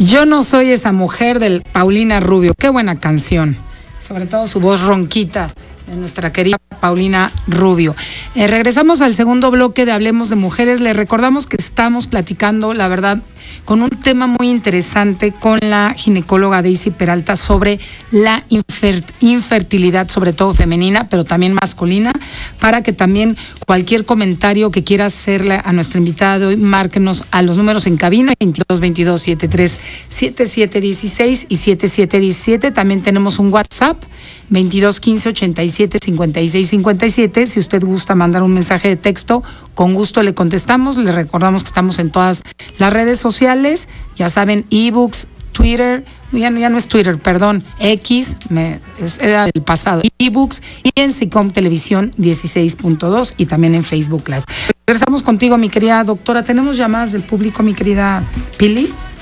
Yo no soy esa mujer de Paulina Rubio. Qué buena canción. Sobre todo su voz ronquita de nuestra querida Paulina Rubio. Regresamos al segundo bloque de Hablemos de Mujeres. Les recordamos que estamos platicando, la verdad, con un tema muy interesante con la ginecóloga Daisy Peralta sobre la infertilidad, sobre todo femenina, pero también masculina, para que también cualquier comentario que quiera hacerle a nuestro invitado, márquenos a los números en cabina, 2222-73-7716 y 7717. También tenemos un WhatsApp, 2215-87-5657. Si usted gusta mandar un mensaje de texto, con gusto le contestamos. Le recordamos que estamos en todas las redes sociales, ya saben, ebooks, Twitter, ya no es Twitter, perdón, X, era del pasado, ebooks, y en SICOM Televisión 16.2 y también en Facebook Live. Regresamos contigo, mi querida doctora. ¿Tenemos llamadas del público, mi querida Pili?